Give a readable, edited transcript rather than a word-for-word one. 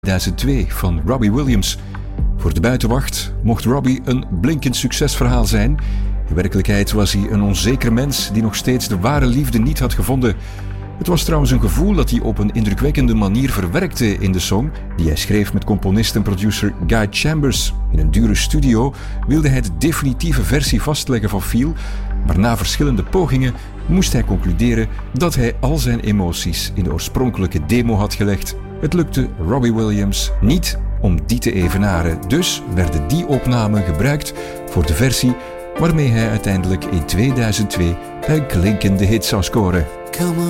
2002 van Robbie Williams. Voor de buitenwacht mocht Robbie een blinkend succesverhaal zijn. In werkelijkheid was hij een onzeker mens die nog steeds de ware liefde niet had gevonden. Het was trouwens een gevoel dat hij op een indrukwekkende manier verwerkte in de song die hij schreef met componist en producer Guy Chambers. In een dure studio wilde hij de definitieve versie vastleggen van Feel, maar na verschillende pogingen moest hij concluderen dat hij al zijn emoties in de oorspronkelijke demo had gelegd. Het lukte Robbie Williams niet om die te evenaren, dus werden die opnamen gebruikt voor de versie waarmee hij uiteindelijk in 2002 een klinkende hit zou scoren.